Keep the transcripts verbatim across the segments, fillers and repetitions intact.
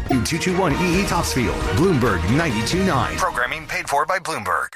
two two one E E Topsfield, Bloomberg ninety-two point nine. Programming paid for by Bloomberg.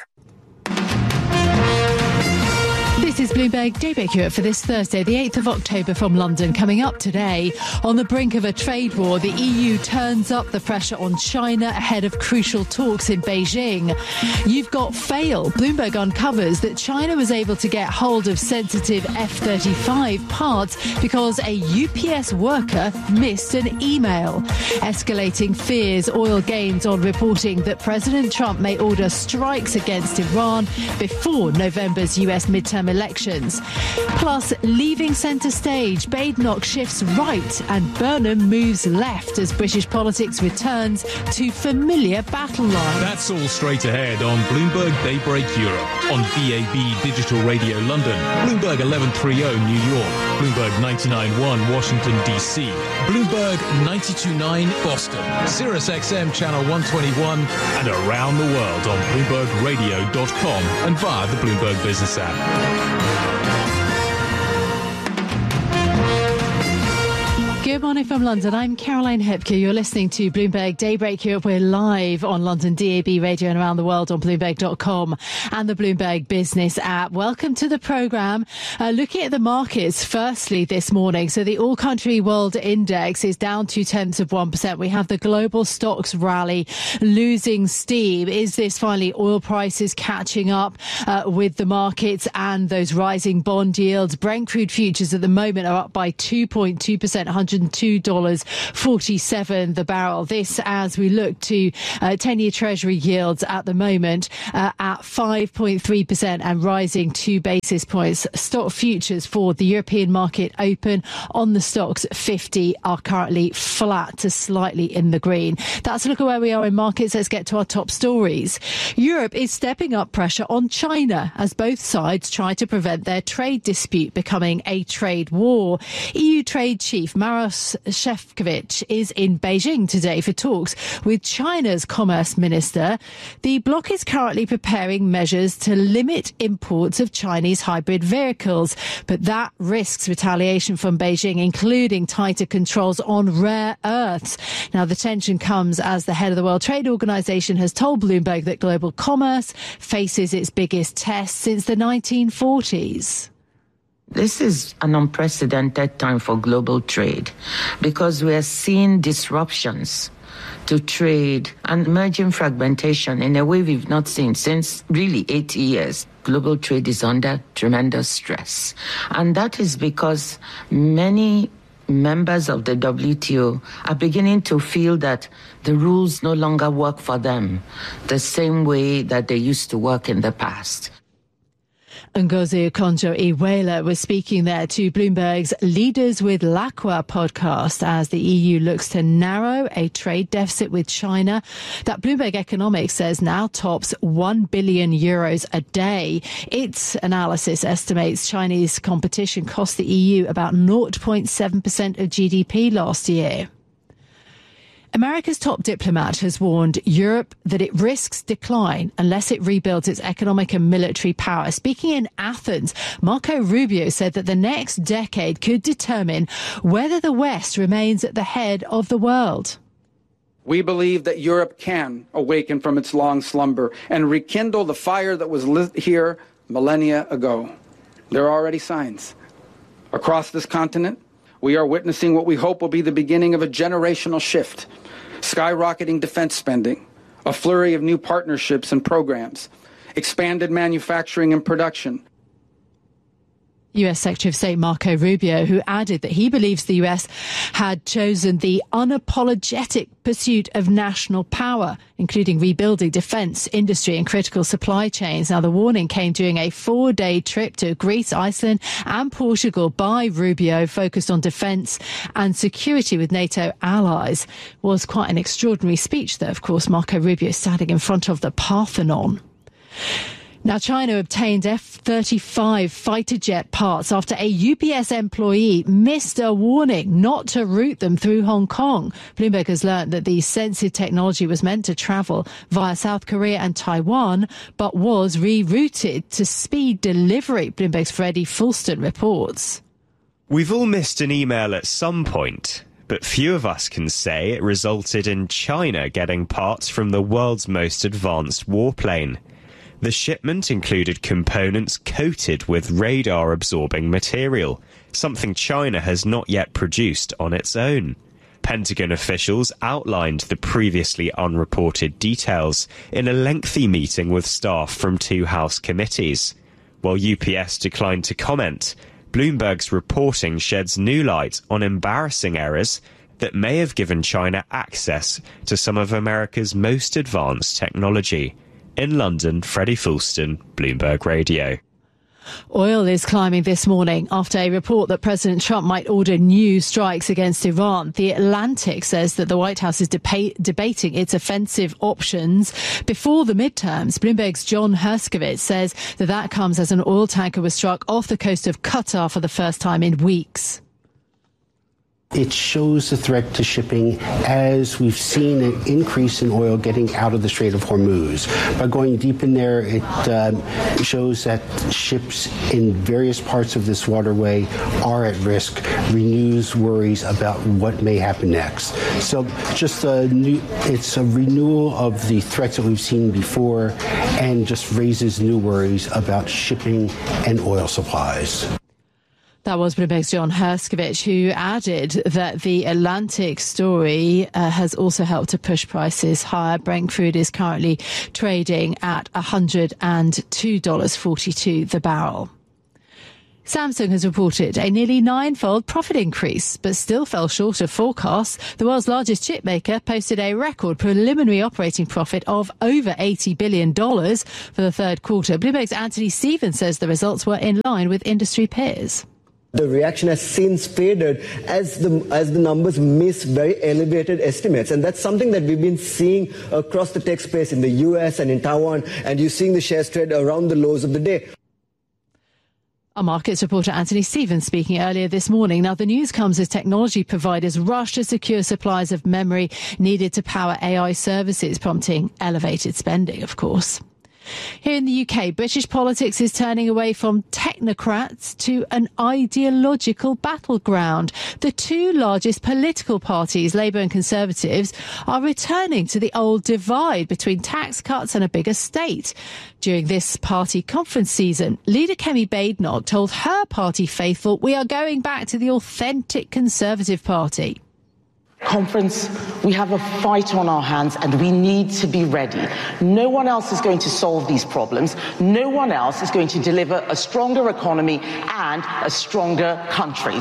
This is Bloomberg Daybreak Europe for this Thursday, the eighth of October from London. Coming up today, on the brink of a trade war, the E U turns up the pressure on China ahead of crucial talks in Beijing. You've got fail. Bloomberg uncovers that China was able to get hold of sensitive F thirty-five parts because a U P S worker missed an email. Escalating fears oil gains on reporting that President Trump may order strikes against Iran before November's U S midterm elections. Plus, leaving centre stage, Badenoch shifts right and Burnham moves left as British politics returns to familiar battle lines. That's all straight ahead on Bloomberg Daybreak Europe, on B A B Digital Radio London, Bloomberg eleven thirty New York, Bloomberg ninety-nine point one Washington D C, Bloomberg ninety-two point nine Boston, Sirius X M Channel one twenty-one, and around the world on Bloomberg Radio dot com and via the Bloomberg Business app. Good morning from London. I'm Caroline Hepke. You're listening to Bloomberg Daybreak Europe. We're live on London D A B Radio and around the world on Bloomberg dot com and the Bloomberg Business app. Welcome to the programme. Uh, looking at the markets, firstly, this morning. So the all-country world index is down two-tenths of one percent. We have the global stocks rally losing steam. Is this finally oil prices catching up uh, with the markets and those rising bond yields? Brent crude futures at the moment are up by two point two percent, one hundred two dollars forty-seven the barrel. This as we look to uh, ten-year Treasury yields at the moment uh, at five point three percent and rising two basis points. Stock futures for the European market open on the stocks fifty are currently flat to slightly in the green. That's a look at where we are in markets. Let's get to our top stories. Europe is stepping up pressure on China as both sides try to prevent their trade dispute becoming a trade war. E U trade chief Maros Shefcovic is in Beijing today for talks with China's Commerce Minister. The bloc is currently preparing measures to limit imports of Chinese hybrid vehicles, but that risks retaliation from Beijing, including tighter controls on rare earths. Now, the tension comes as the head of the World Trade Organization has told Bloomberg that global commerce faces its biggest test since the nineteen forties. This is an unprecedented time for global trade because we are seeing disruptions to trade and emerging fragmentation in a way we've not seen since really eighty years. Global trade is under tremendous stress. And that is because many members of the W T O are beginning to feel that the rules no longer work for them the same way that they used to work in the past. Ngozi Okonjo-Iweala was speaking there to Bloomberg's Leaders with L'Aqua podcast as the E U looks to narrow a trade deficit with China that Bloomberg Economics says now tops one billion euros a day. Its analysis estimates Chinese competition cost the E U about zero point seven percent of G D P last year. America's top diplomat has warned Europe that it risks decline unless it rebuilds its economic and military power. Speaking in Athens, Marco Rubio said that the next decade could determine whether the West remains at the head of the world. We believe that Europe can awaken from its long slumber and rekindle the fire that was lit here millennia ago. There are already signs. Across this continent, we are witnessing what we hope will be the beginning of a generational shift. Skyrocketing defense spending, a flurry of new partnerships and programs, expanded manufacturing and production. U S Secretary of State Marco Rubio, who added that he believes the U S had chosen the unapologetic pursuit of national power, including rebuilding defence, industry and critical supply chains. Now, the warning came during a four-day trip to Greece, Iceland and Portugal by Rubio, focused on defence and security with NATO allies. It was quite an extraordinary speech there, of course, Marco Rubio standing in front of the Parthenon. Now, China obtained F thirty-five fighter jet parts after a U P S employee missed a warning not to route them through Hong Kong. Bloomberg has learned that the sensitive technology was meant to travel via South Korea and Taiwan, but was rerouted to speed delivery. Bloomberg's Freddie Fulston reports. We've all missed an email at some point. but few of us can say it resulted in China getting parts from the world's most advanced warplane. The shipment included components coated with radar-absorbing material, something China has not yet produced on its own. Pentagon officials outlined the previously unreported details in a lengthy meeting with staff from two House committees. While U P S declined to comment, Bloomberg's reporting sheds new light on embarrassing errors that may have given China access to some of America's most advanced technology. In London, Freddie Fulston, Bloomberg Radio. Oil is climbing this morning after a report that President Trump might order new strikes against Iran. The Atlantic says that the White House is deba- debating its offensive options before the midterms. Bloomberg's John Herskovich says that that comes as an oil tanker was struck off the coast of Qatar for the first time in weeks. It shows the threat to shipping as we've seen an increase in oil getting out of the Strait of Hormuz. By going deep in there, it um, shows that ships in various parts of this waterway are at risk, renews worries about what may happen next. So just a new, it's a renewal of the threats that we've seen before and just raises new worries about shipping and oil supplies. That was Bloomberg's John Herskovich, who added that the Atlantic story uh, has also helped to push prices higher. Brent crude is currently trading at one hundred two dollars forty-two the barrel. Samsung has reported a nearly ninefold profit increase, but still fell short of forecasts. The world's largest chip maker posted a record preliminary operating profit of over eighty billion dollars for the third quarter. Bloomberg's Anthony Stevens says the results were in line with industry peers. The reaction has since faded as the as the numbers miss very elevated estimates. And that's something that we've been seeing across the tech space in the U S and in Taiwan. And you're seeing the shares trade around the lows of the day. Our markets reporter Anthony Stevens speaking earlier this morning. Now, the news comes as technology providers rush to secure supplies of memory needed to power A I services, prompting elevated spending, of course. Here in the U K, British politics is turning away from technocrats to an ideological battleground. The two largest political parties, Labour and Conservatives, are returning to the old divide between tax cuts and a bigger state. During this party conference season, leader Kemi Badenoch told her party faithful, "We are going back to the authentic Conservative Party." Conference, we have a fight on our hands and we need to be ready. No one else is going to solve these problems. No one else is going to deliver a stronger economy and a stronger country.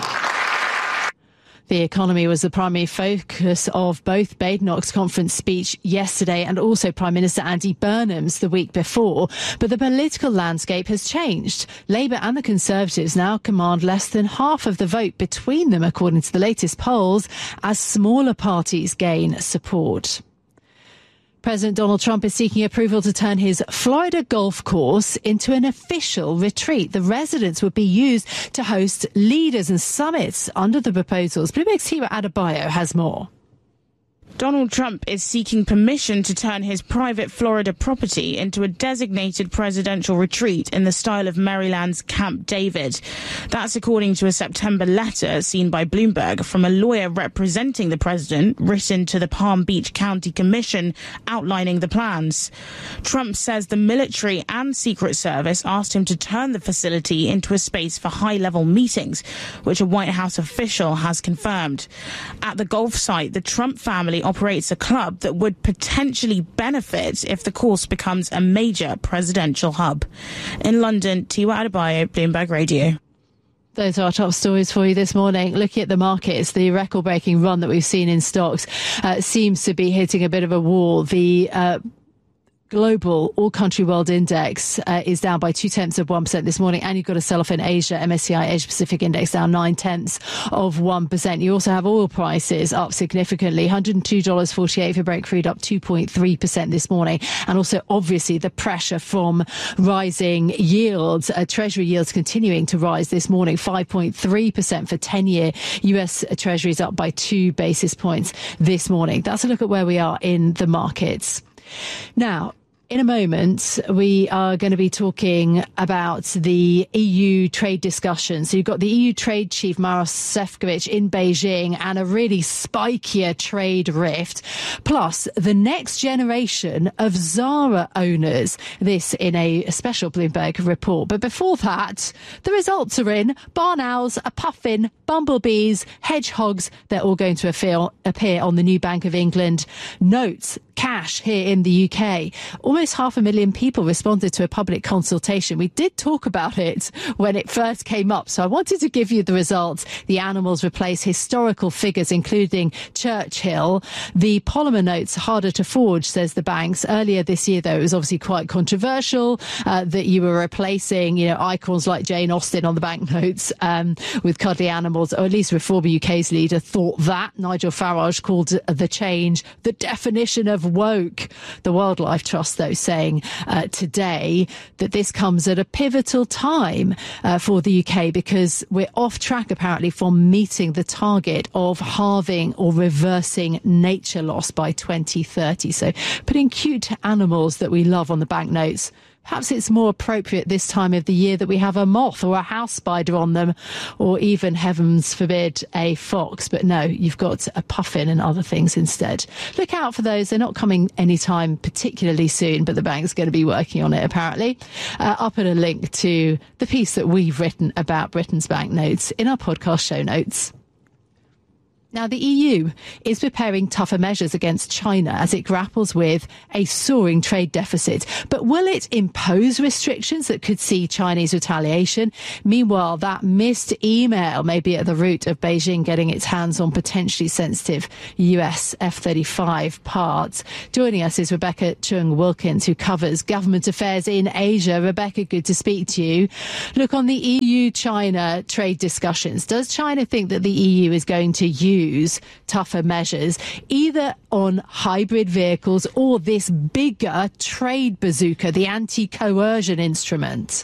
The economy was the primary focus of both Badenoch's conference speech yesterday and also Prime Minister Andy Burnham's the week before. But the political landscape has changed. Labour and the Conservatives now command less than half of the vote between them, according to the latest polls, as smaller parties gain support. President Donald Trump is seeking approval to turn his Florida golf course into an official retreat. The residence would be used to host leaders and summits under the proposals. Bloomberg's Tiwa Adebayo has more. Donald Trump is seeking permission to turn his private Florida property into a designated presidential retreat in the style of Maryland's Camp David. That's according to a September letter seen by Bloomberg from a lawyer representing the president, written to the Palm Beach County Commission outlining the plans. Trump says the military and Secret Service asked him to turn the facility into a space for high-level meetings, which a White House official has confirmed. At the golf site, the Trump family operates a club that would potentially benefit if the course becomes a major presidential hub. In London, Tiwa Adebayo, Bloomberg Radio. Those are our top stories for you this morning. Looking at the markets, the record-breaking run that we've seen in stocks uh, seems to be hitting a bit of a wall. The uh, global all-country world index uh, is down by two-tenths of one percent this morning, and you've got a sell-off in Asia. M S C I Asia-Pacific Index down nine-tenths of one percent. You also have oil prices up significantly, one hundred two dollars forty-eight for Brent crude, up two point three percent this morning. And also, obviously, the pressure from rising yields, uh, Treasury yields continuing to rise this morning, five point three percent for ten-year U S Treasuries, up by two basis points this morning. That's a look at where we are in the markets. Now, In a moment, we are going to be talking about the E U trade discussions. So you've got the E U trade chief, Maros Sefcovic, in Beijing, and a really spikier trade rift. Plus, the next generation of Zara owners. This in a special Bloomberg report. But before that, the results are in. Barn owls, a puffin, bumblebees, hedgehogs. They're all going to appear on the new Bank of England notes. Cash here in the U K. Almost half a million people responded to a public consultation. We did talk about it when it first came up, so I wanted to give you the results. The animals replace historical figures, including Churchill. The polymer notes harder to forge, says the banks. Earlier this year, though, it was obviously quite controversial uh, that you were replacing, you know, icons like Jane Austen on the banknotes um, with cuddly animals, or at least Reform U K's leader thought that. Nigel Farage called the change the definition of woke. The Wildlife Trust, though, saying uh, today that this comes at a pivotal time uh, for the U K because we're off track, apparently, from meeting the target of halving or reversing nature loss by twenty thirty. So putting cute animals that we love on the banknotes. Perhaps it's more appropriate this time of the year that we have a moth or a house spider on them, or even, heavens forbid, a fox. But no, you've got a puffin and other things instead. Look out for those. They're not coming anytime particularly soon, but the bank's going to be working on it, apparently. Uh, I'll put a link to the piece that we've written about Britain's banknotes in our podcast show notes. Now, the E U is preparing tougher measures against China as it grapples with a soaring trade deficit. But will it impose restrictions that could see Chinese retaliation? Meanwhile, that missed email may be at the root of Beijing getting its hands on potentially sensitive U S F thirty-five parts. Joining us is Rebecca Chung Wilkins, who covers government affairs in Asia. Rebecca, good to speak to you. Look, on the E U-China trade discussions, does China think that the E U is going to use use tougher measures, either on hybrid vehicles or this bigger trade bazooka, the anti-coercion instrument?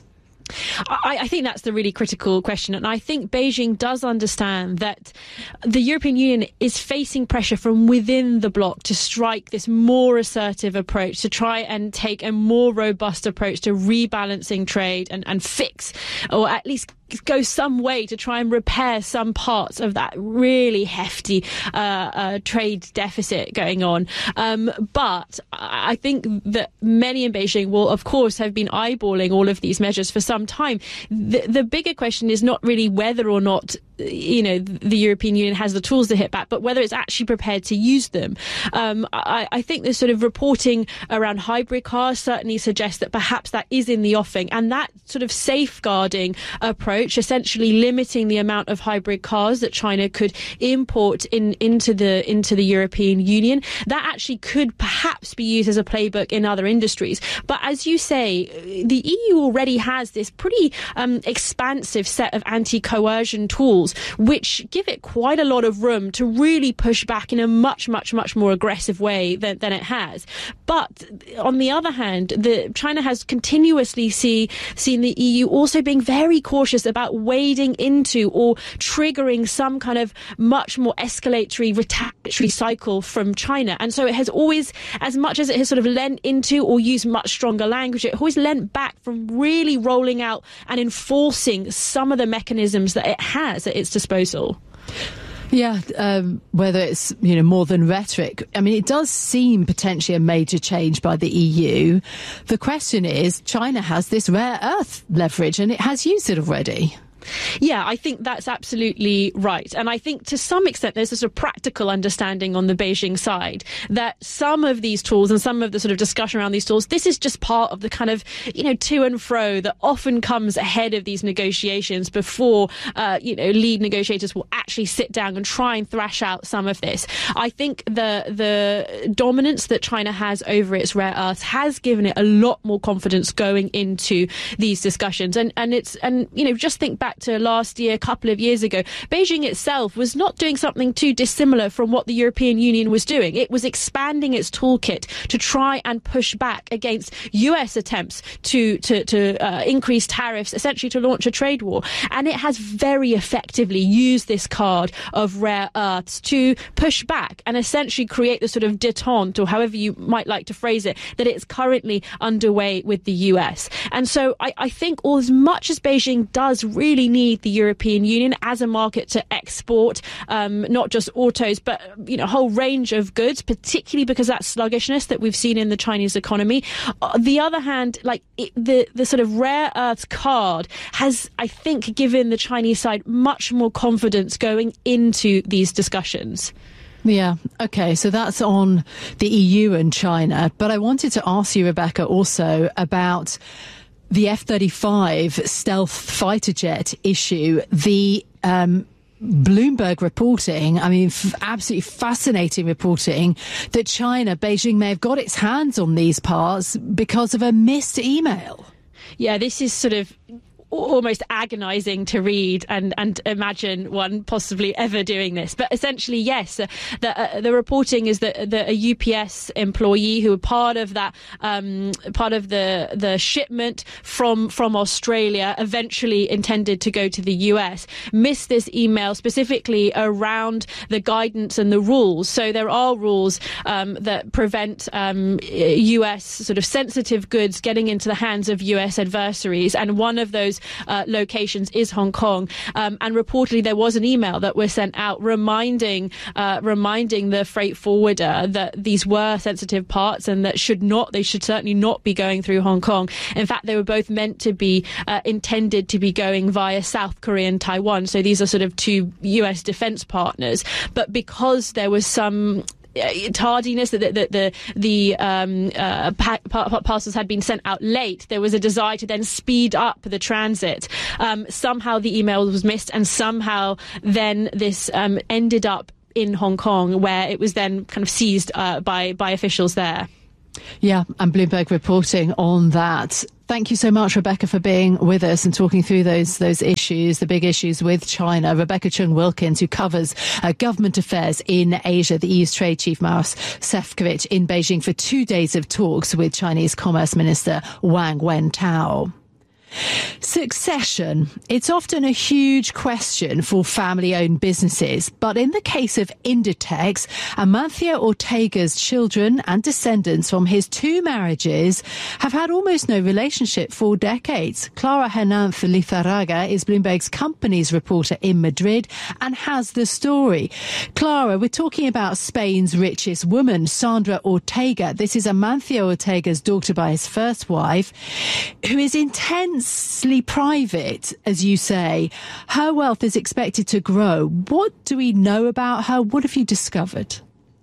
I, I think that's the really critical question. And I think Beijing does understand that the European Union is facing pressure from within the bloc to strike this more assertive approach, to try and take a more robust approach to rebalancing trade and, and fix, or at least go some way to try and repair some parts of that really hefty uh, uh, trade deficit going on. Um, but I think that many in Beijing will, of course, have been eyeballing all of these measures for some time. The, the bigger question is not really whether or not, you know, the European Union has the tools to hit back, but whether it's actually prepared to use them. Um, I, I think the sort of reporting around hybrid cars certainly suggests that perhaps that is in the offing, and that sort of safeguarding approach, essentially limiting the amount of hybrid cars that China could import in into the into the European Union, that actually could perhaps be used as a playbook in other industries. But as you say, the E U already has this pretty um, expansive set of anti-coercion tools, which give it quite a lot of room to really push back in a much, much, much more aggressive way than, than it has. But on the other hand, the, China has continuously see, seen the E U also being very cautious about wading into or triggering some kind of much more escalatory, retaliatory cycle from China. And so it has always, as much as it has sort of lent into or used much stronger language, it always lent back from really rolling out and enforcing some of the mechanisms that it has at its disposal. Yeah, um, whether it's, you know, more than rhetoric. I mean, it does seem potentially a major change by the E U. The question is, China has this rare earth leverage and it has used it already. Yeah, I think that's absolutely right. And I think to some extent there's a sort of practical understanding on the Beijing side that some of these tools and some of the sort of discussion around these tools, this is just part of the kind of, you know, to and fro that often comes ahead of these negotiations before, uh, you know, lead negotiators will actually sit down and try and thrash out some of this. I think the the dominance that China has over its rare earths has given it a lot more confidence going into these discussions. And, and it's, and, you know, just think back back to last year, a couple of years ago, Beijing itself was not doing something too dissimilar from what the European Union was doing. It was expanding its toolkit to try and push back against U S attempts to to, to uh, increase tariffs, essentially to launch a trade war. And it has very effectively used this card of rare earths to push back and essentially create the sort of détente, or however you might like to phrase it, that it's currently underway with the U S. And so I, I think all, as much as Beijing does really need the European Union as a market to export, um, not just autos, but, you know, a whole range of goods, particularly because of that sluggishness that we've seen in the Chinese economy. On the other hand, like it, the, the sort of rare earths card has, I think, given the Chinese side much more confidence going into these discussions. Yeah, OK, so that's on the E U and China. But I wanted to ask you, Rebecca, also about the F thirty-five stealth fighter jet issue. The um, Bloomberg reporting, I mean, f- absolutely fascinating reporting that China, Beijing may have got its hands on these parts because of a missed email. Yeah, this is sort of almost agonizing to read and, and imagine one possibly ever doing this. But essentially, yes, uh, the, uh, the reporting is that, that a U P S employee who were part of that, um, part of the, the shipment from, from Australia, eventually intended to go to the U S, missed this email specifically around the guidance and the rules. So there are rules um, that prevent um, U S sort of sensitive goods getting into the hands of U S adversaries. And one of those Uh, locations is Hong Kong, um, and reportedly there was an email that was sent out reminding uh, reminding the freight forwarder that these were sensitive parts and that should not they should certainly not be going through Hong Kong. In fact, they were both meant to be uh, intended to be going via South Korea and Taiwan, so these are sort of two U S defense partners, but because there was some tardiness, that the the, the, the um, uh, pa- pa- parcels had been sent out late, there was a desire to then speed up the transit. Um, somehow the email was missed, and somehow then this um, ended up in Hong Kong, where it was then kind of seized uh, by by officials there. Yeah, and Bloomberg reporting on that. Thank you so much, Rebecca, for being with us and talking through those those issues, the big issues with China. Rebecca Chung-Wilkins, who covers uh, government affairs in Asia, the E U's trade chief Maros Sefcovic in Beijing for two days of talks with Chinese Commerce Minister Wang Wentao. Succession. It's often a huge question for family-owned businesses, but in the case of Inditex, Amancio Ortega's children and descendants from his two marriages have had almost no relationship for decades. Clara Hernanz Lizarraga is Bloomberg's company's reporter in Madrid and has the story. Clara, we're talking about Spain's richest woman, Sandra Ortega. This is Amancio Ortega's daughter by his first wife, who is intensely private, as you say. Her wealth is expected to grow. What do we know about her? What have you discovered?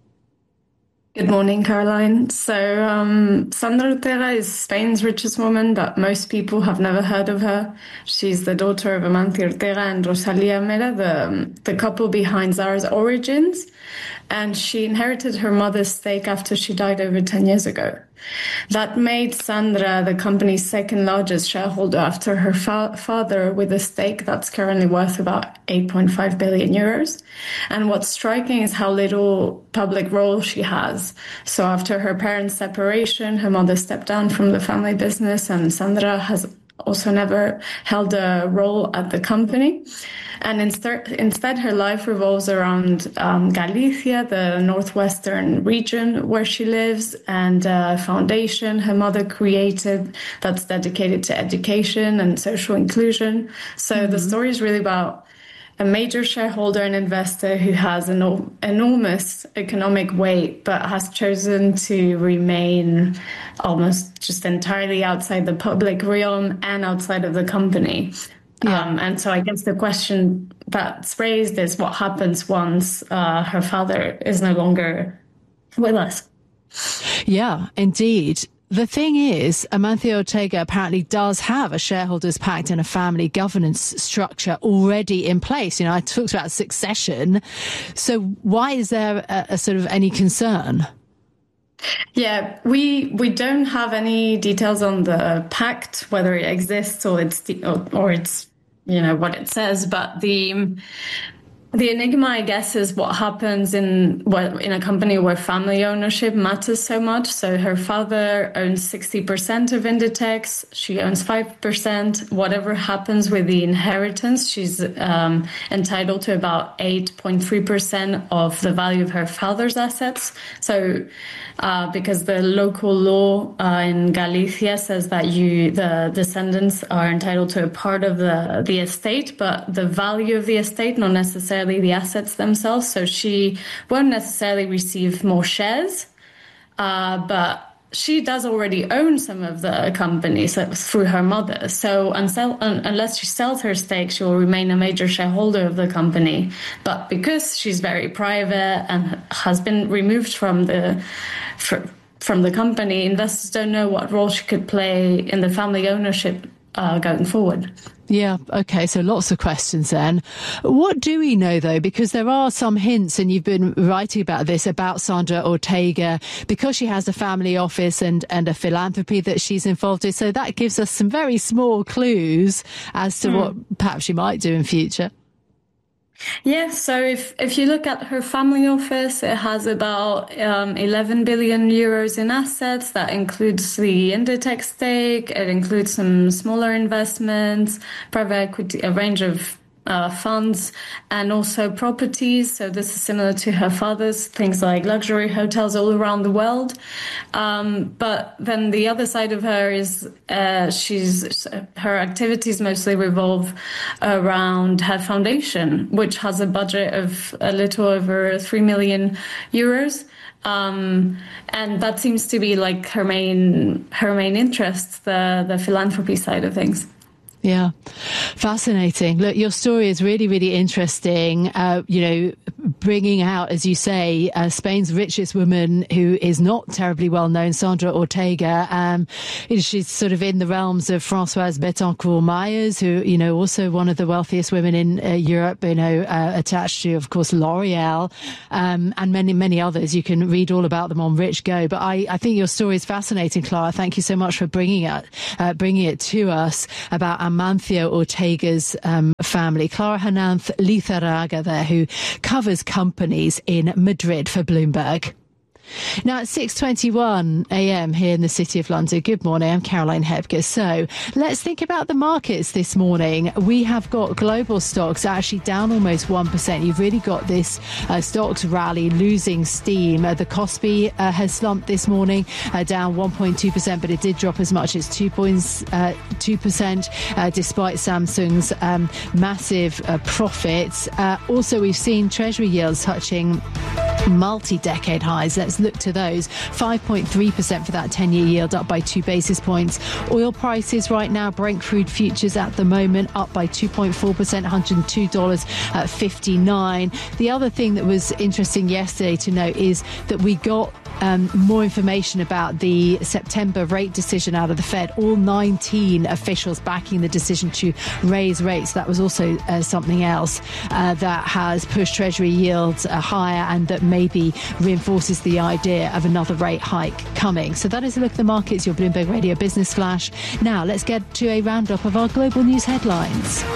Good morning, Caroline. So um, Sandra Ortega is Spain's richest woman, but most people have never heard of her. She's the daughter of Amancio Ortega and Rosalía Mera, the, the couple behind Zara's origins. And she inherited her mother's stake after she died over ten years ago. That made Sandra the company's second largest shareholder after her fa- father, with a stake that's currently worth about eight point five billion euros. And what's striking is how little public role she has. So after her parents' separation, her mother stepped down from the family business, and Sandra has also never held a role at the company. And instead, instead her life revolves around um, Galicia, the northwestern region where she lives, and a foundation her mother created that's dedicated to education and social inclusion. So mm-hmm. the story is really about a major shareholder and investor who has an enormous economic weight, but has chosen to remain almost just entirely outside the public realm and outside of the company. Yeah. Um, and so I guess the question that's raised is what happens once uh, her father is no longer with us. Yeah, indeed. The thing is, Amancio Ortega apparently does have a shareholders pact and a family governance structure already in place. You know, I talked about succession. So why is there a, a sort of any concern? Yeah, we we don't have any details on the pact, whether it exists or it's or, or it's you know, what it says. But the the enigma, I guess, is what happens in well, in a company where family ownership matters so much. So her father owns sixty percent of Inditex. She owns five percent. Whatever happens with the inheritance, she's um, entitled to about eight point three percent of the value of her father's assets. So uh, because the local law uh, in Galicia says that you the descendants are entitled to a part of the, the estate, but the value of the estate, not necessarily the assets themselves. So she won't necessarily receive more shares, uh, but she does already own some of the companies through her mother. So unsell, un, unless she sells her stake, she will remain a major shareholder of the company. But because she's very private and has been removed from the for, from the company, investors don't know what role she could play in the family ownership uh, going forward. Yeah, okay, so lots of questions then. What do we know, though? Because there are some hints, and you've been writing about this, about Sandra Ortega, because she has a family office and, and a philanthropy that she's involved in. So that gives us some very small clues as to mm. what perhaps she might do in future. Yeah, so if, if you look at her family office, it has about um, eleven billion euros in assets. That includes the Inditex stake. It includes some smaller investments, private equity, a range of uh, funds, and also properties. So this is similar to her father's, things like luxury hotels all around the world. Um, but then the other side of her is uh, she's her activities mostly revolve around her foundation, which has a budget of a little over three million euros. Um, and that seems to be like her main her main interest, the the philanthropy side of things. Yeah, fascinating. Look, your story is really, really interesting. Uh, you know, bringing out, as you say, uh, Spain's richest woman, who is not terribly well known, Sandra Ortega. Um, she's sort of in the realms of Françoise Bettencourt-Meyers, who, you know, also one of the wealthiest women in uh, Europe, you know, uh, attached to, of course, L'Oreal, um, and many, many others. You can read all about them on Rich Go. But I, I think your story is fascinating, Clara. Thank you so much for bringing it, uh, bringing it to us about Amancio Ortega's um, family. Clara Hernanz Lizarraga there, who covers companies in Madrid for Bloomberg. Now, at six twenty-one a m here in the City of London. Good morning, I'm Caroline Hebger. So let's think about the markets this morning. We have got global stocks actually down almost one percent. You've really got this uh, stocks rally losing steam. Uh, the Kospi uh, has slumped this morning, uh, down one point two percent, but it did drop as much as two point two percent uh, despite Samsung's um, massive uh, profits. Uh, also, we've seen Treasury yields touching multi-decade highs. Let's look to those. five point three percent for that ten-year yield, up by two basis points. Oil prices right now, Brent crude futures at the moment up by two point four percent, one hundred two dollars fifty-nine. The other thing that was interesting yesterday to note is that we got Um, more information about the September rate decision out of the Fed. All nineteen officials backing the decision to raise rates. That was also uh, something else uh, that has pushed Treasury yields uh, higher, and that maybe reinforces the idea of another rate hike coming. So that is a look at the markets, your Bloomberg Radio Business Flash. Now let's get to a roundup of our global news headlines.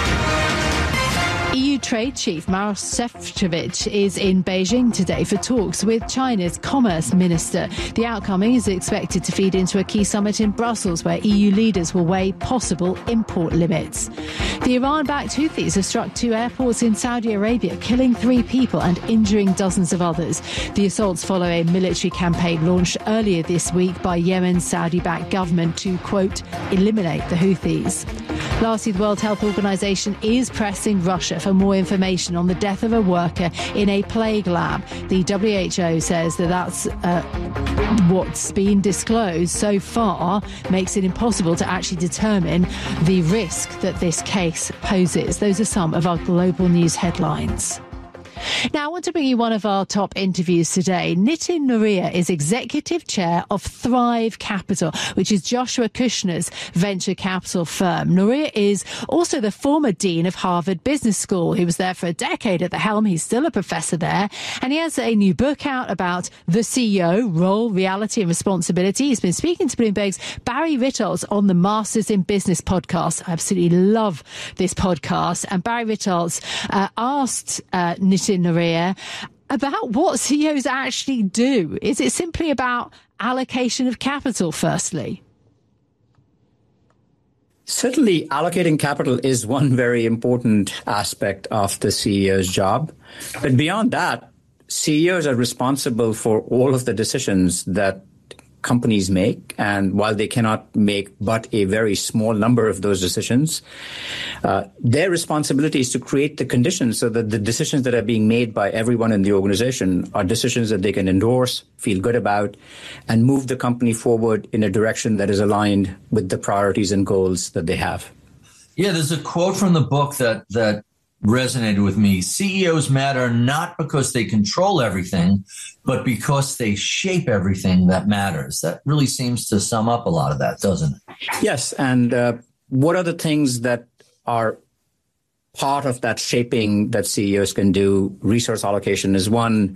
E U Trade Chief Maroš Šefčovič is in Beijing today for talks with China's Commerce Minister. The outcome is expected to feed into a key summit in Brussels, where E U leaders will weigh possible import limits. The Iran-backed Houthis have struck two airports in Saudi Arabia, killing three people and injuring dozens of others. The assaults follow a military campaign launched earlier this week by Yemen's Saudi-backed government to, quote, eliminate the Houthis. Lastly, the World Health Organization is pressing Russia for more information on the death of a worker in a plague lab. The W H O says that that's uh, what's been disclosed so far makes it impossible to actually determine the risk that this case poses. Those are some of our global news headlines. Now, I want to bring you one of our top interviews today. Nitin Nohria is Executive Chair of Thrive Capital, which is Joshua Kushner's venture capital firm. Nohria is also the former Dean of Harvard Business School. He was there for a decade at the helm. He's still a professor there. And he has a new book out about the C E O, role, reality and responsibility. He's been speaking to Bloomberg's Barry Ritholtz on the Masters in Business podcast. I absolutely love this podcast. And Barry Ritholtz uh, asked uh, Nitin Nohria about what C E Os actually do. Is it simply about allocation of capital, firstly? Certainly, allocating capital is one very important aspect of the C E O's job. But beyond that, C E Os are responsible for all of the decisions that companies make. And while they cannot make but a very small number of those decisions, uh, their responsibility is to create the conditions so that the decisions that are being made by everyone in the organization are decisions that they can endorse, feel good about, and move the company forward in a direction that is aligned with the priorities and goals that they have. Yeah, there's a quote from the book that that resonated with me. C E Os matter not because they control everything, but because they shape everything that matters. That really seems to sum up a lot of that, doesn't it? Yes. And uh, what are the things that are part of that shaping that C E Os can do? Resource allocation is one.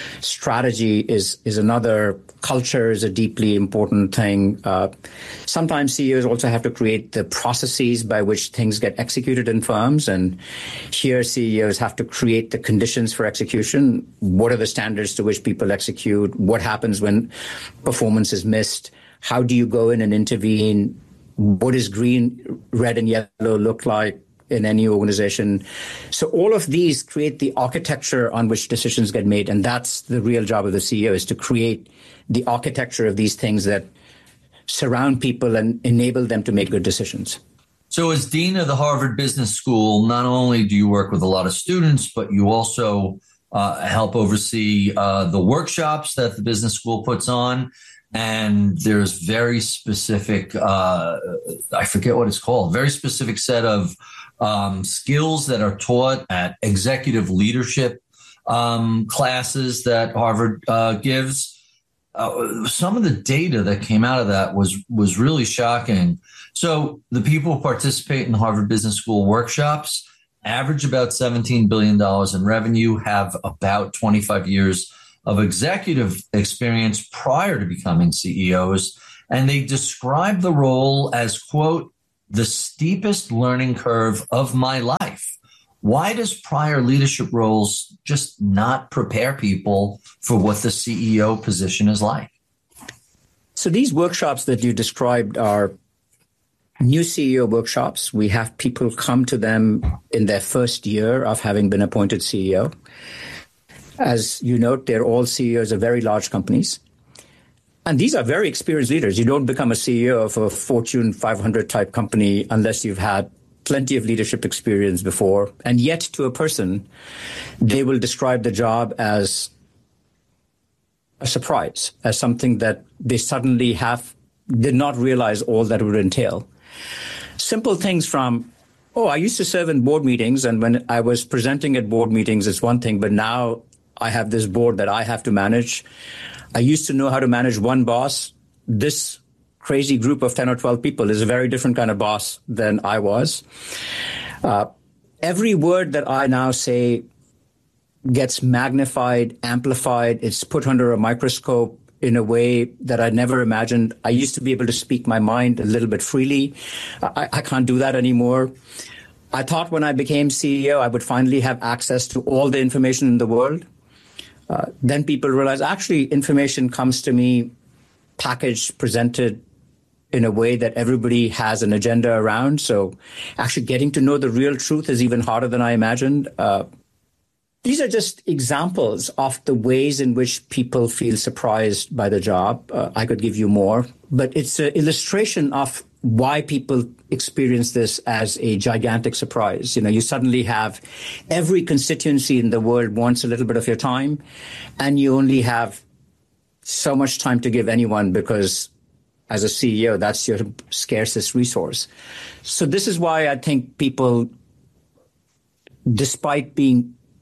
Strategy is is another. Culture is a deeply important thing. Uh, sometimes C E Os also have to create the processes by which things get executed in firms. And here C E Os have to create the conditions for execution. What are the standards to which people execute? What happens when performance is missed? How do you go in and intervene? What does green, red, and yellow look like in any organization? So all of these create the architecture on which decisions get made. And that's the real job of the C E O, is to create the architecture of these things that surround people and enable them to make good decisions. So as Dean of the Harvard Business School, not only do you work with a lot of students, but you also uh, help oversee uh, the workshops that the business school puts on. And there's very specific, uh, I forget what it's called, very specific set of um, skills that are taught at executive leadership um, classes that Harvard uh, gives. Uh, some of the data that came out of that was was really shocking. So the people who participate in Harvard Business School workshops average about seventeen billion dollars in revenue, have about twenty-five years of executive experience prior to becoming C E Os, and they describe the role as, quote, the steepest learning curve of my life. Why does prior leadership roles just not prepare people for what the C E O position is like? So these workshops that you described are new C E O workshops. We have people come to them in their first year of having been appointed C E O. As you note, they're all C E Os of very large companies. And these are very experienced leaders. You don't become a C E O of a Fortune five hundred type company unless you've had plenty of leadership experience before. And yet, to a person, they will describe the job as a surprise, as something that they suddenly have, did not realize all that it would entail. Simple things from, oh, I used to serve in board meetings, and when I was presenting at board meetings, it's one thing, but now I have this board that I have to manage. I used to know how to manage one boss. This crazy group of ten or twelve people is a very different kind of boss than I was. Uh, every word that I now say gets magnified, amplified. It's put under a microscope in a way that I never imagined. I used to be able to speak my mind a little bit freely. I, I can't do that anymore. I thought when I became C E O, I would finally have access to all the information in the world. Uh, then people realize actually information comes to me packaged, presented in a way that everybody has an agenda around. So actually getting to know the real truth is even harder than I imagined. Uh, these are just examples of the ways in which people feel surprised by the job. Uh, I could give you more, but it's an illustration of why people experience this as a gigantic surprise. You know, you suddenly have every constituency in the world wants a little bit of your time, and you only have so much time to give anyone because as a C E O, that's your scarcest resource. So this is why I think people, despite being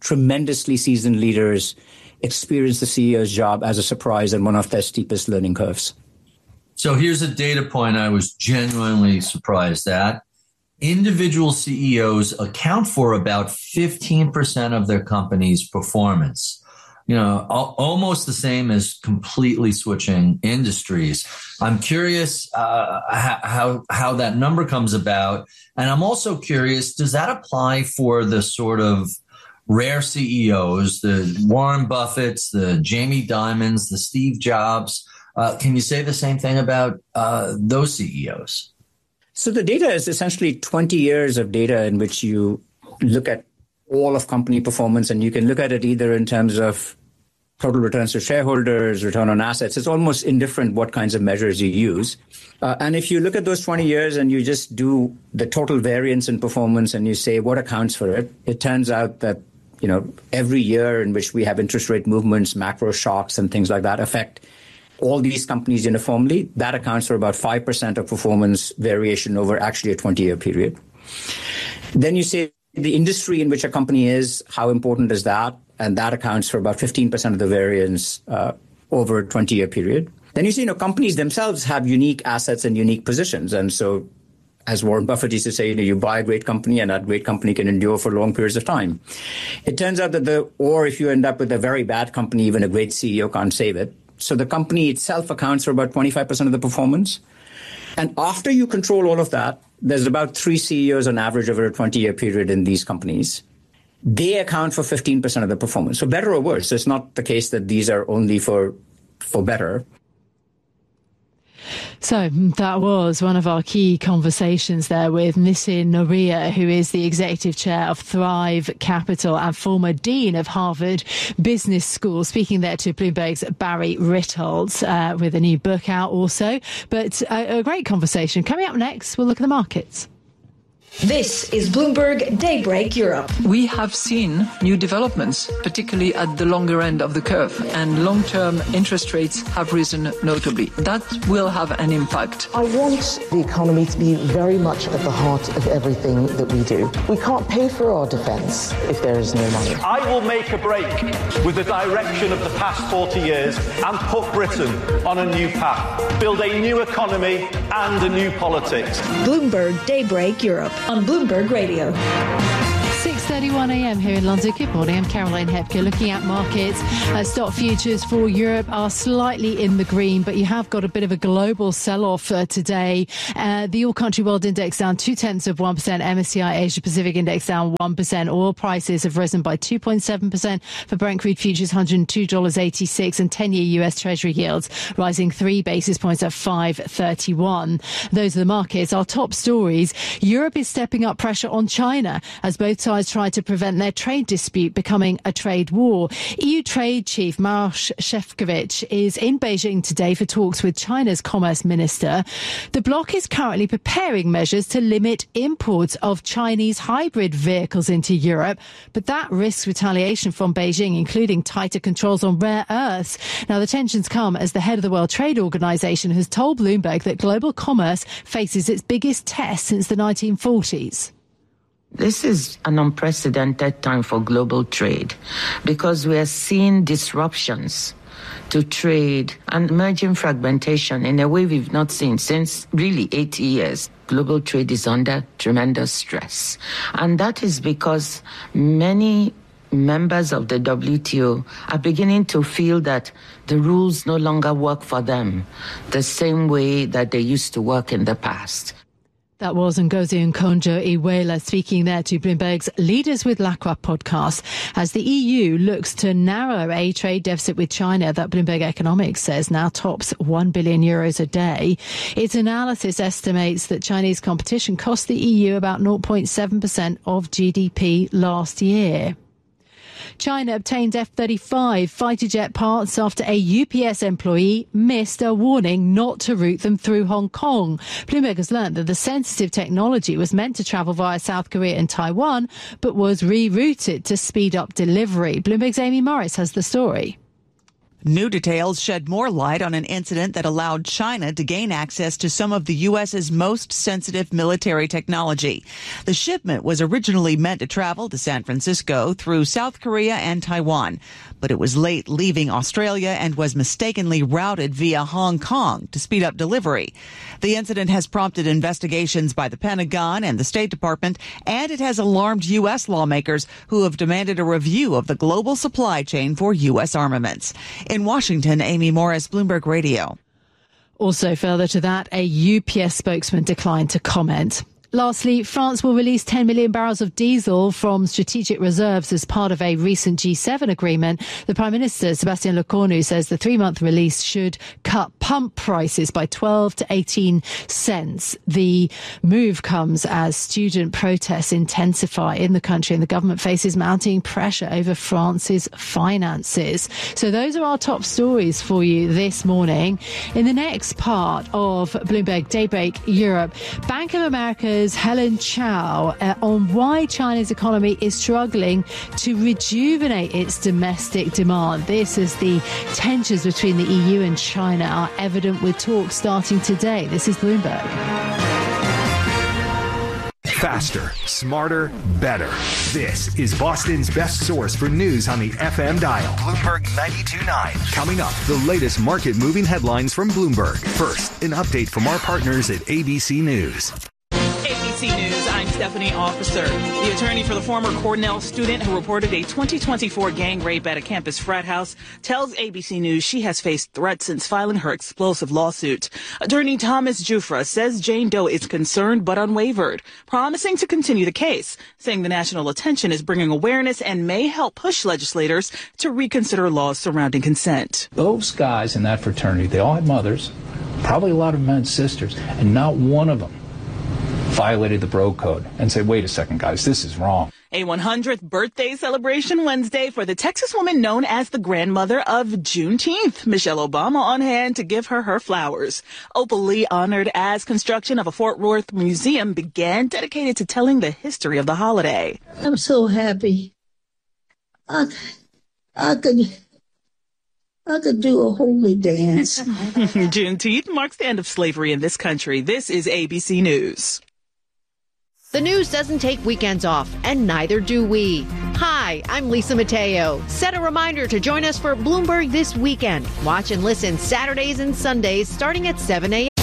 tremendously seasoned leaders experience the C E O's job as a surprise and one of their steepest learning curves. So here's a data point I was genuinely surprised at. Individual C E Os account for about fifteen percent of their company's performance. You know, al- almost the same as completely switching industries. I'm curious uh, how how that number comes about. And I'm also curious, does that apply for the sort of rare C E Os, the Warren Buffetts, the Jamie Dimons, the Steve Jobs? Uh, can you say the same thing about uh, those C E Os? So the data is essentially twenty years of data in which you look at all of company performance, and you can look at it either in terms of total returns to shareholders, return on assets. It's almost indifferent what kinds of measures you use. Uh, and if you look at those twenty years and you just do the total variance in performance and you say what accounts for it, it turns out that, you know, every year in which we have interest rate movements, macro shocks and things like that affect all these companies uniformly, that accounts for about five percent of performance variation over actually a twenty-year period. Then you say the industry in which a company is, how important is that? And that accounts for about fifteen percent of the variance uh, over a twenty-year period. Then you see, you know, companies themselves have unique assets and unique positions. And so, as Warren Buffett used to say, you know, you buy a great company and that great company can endure for long periods of time. It turns out that the, or if you end up with a very bad company, even a great C E O can't save it. So the company itself accounts for about twenty-five percent of the performance. And after you control all of that, there's about three C E Os on average over a twenty-year period in these companies. They account for fifteen percent of the performance. So better or worse. So it's not the case that these are only for, for better. So that was one of our key conversations there with Nitin Nohria, who is the executive chair of Thrive Capital and former dean of Harvard Business School, speaking there to Bloomberg's Barry Ritholtz uh, with a new book out also. But a, a great conversation. Coming up next, we'll look at the markets. This is Bloomberg Daybreak Europe. We have seen new developments, particularly at the longer end of the curve, and long-term interest rates have risen notably. That will have an impact. I want the economy to be very much at the heart of everything that we do. We can't pay for our defence if there is no money. I will make a break with the direction of the past forty years and put Britain on a new path, build a new economy and a new politics. Bloomberg Daybreak Europe on Bloomberg Radio. six thirty-one a.m. here in London. Good morning. I'm Caroline Hepker. Looking at markets, uh, stock futures for Europe are slightly in the green, but you have got a bit of a global sell-off uh, today. Uh, the All Country World Index down two tenths of one percent. M S C I Asia Pacific Index down one percent. Oil prices have risen by two point seven percent for Brent crude futures, one hundred two dollars and eighty-six cents, and ten-year U S Treasury yields rising three basis points at five thirty-one. Those are the markets. Our top stories. Europe is stepping up pressure on China as both sides try to prevent their trade dispute becoming a trade war. E U Trade Chief Maroš Šefčovič is in Beijing today for talks with China's Commerce Minister. The bloc is currently preparing measures to limit imports of Chinese hybrid vehicles into Europe, but that risks retaliation from Beijing, including tighter controls on rare earths. Now, the tensions come as the head of the World Trade Organization has told Bloomberg that global commerce faces its biggest test since the nineteen forties. This is an unprecedented time for global trade because we are seeing disruptions to trade and emerging fragmentation in a way we've not seen since really eighty years. Global trade is under tremendous stress. And that is because many members of the W T O are beginning to feel that the rules no longer work for them the same way that they used to work in the past. That was Ngozi Okonjo-Iweala speaking there to Bloomberg's Leaders with Lacroix podcast as the E U looks to narrow a trade deficit with China that Bloomberg Economics says now tops one billion euros a day. Its analysis estimates that Chinese competition cost the E U about zero point seven percent of G D P last year. China obtained F thirty-five fighter jet parts after a U P S employee missed a warning not to route them through Hong Kong. Bloomberg has learned that the sensitive technology was meant to travel via South Korea and Taiwan, but was rerouted to speed up delivery. Bloomberg's Amy Morris has the story. New details shed more light on an incident that allowed China to gain access to some of the U S's most sensitive military technology. The shipment was originally meant to travel to San Francisco through South Korea and Taiwan, but it was late leaving Australia and was mistakenly routed via Hong Kong to speed up delivery. The incident has prompted investigations by the Pentagon and the State Department, and it has alarmed U S lawmakers who have demanded a review of the global supply chain for U S armaments. In Washington, Amy Morris, Bloomberg Radio. Also further to that, a U P S spokesman declined to comment. Lastly, France will release ten million barrels of diesel from strategic reserves as part of a recent G seven agreement. The Prime Minister, Sébastien Lecornu, says the three-month release should cut pump prices by twelve to eighteen cents. The move comes as student protests intensify in the country and the government faces mounting pressure over France's finances. So those are our top stories for you this morning. In the next part of Bloomberg Daybreak Europe, Bank of America's Helen Chow uh, on why China's economy is struggling to rejuvenate its domestic demand. This as the tensions between the E U and China are evident with talks starting today. This is Bloomberg. Faster, smarter, better. This is Boston's best source for news on the F M dial. Bloomberg ninety-two point nine. Coming up, the latest market-moving headlines from Bloomberg. First, an update from our partners at A B C News. A B C News, I'm Stephanie Officer. The attorney for the former Cornell student who reported a twenty twenty-four gang rape at a campus frat house tells A B C News she has faced threats since filing her explosive lawsuit. Attorney Thomas Jufra says Jane Doe is concerned but unwavered, promising to continue the case, saying the national attention is bringing awareness and may help push legislators to reconsider laws surrounding consent. Those guys in that fraternity, they all had mothers, probably a lot of them had sisters, and not one of them violated the bro code and say, wait a second, guys, this is wrong. A one hundredth birthday celebration Wednesday for the Texas woman known as the grandmother of Juneteenth. Michelle Obama on hand to give her her flowers. Opal Lee honored as construction of a Fort Worth museum began, dedicated to telling the history of the holiday. I'm so happy. I, I could... I could do a holy dance. Juneteenth marks the end of slavery in this country. This is A B C News. The news doesn't take weekends off, and neither do we. Hi, I'm Lisa Mateo. Set a reminder to join us for Bloomberg This Weekend. Watch and listen Saturdays and Sundays starting at seven a.m.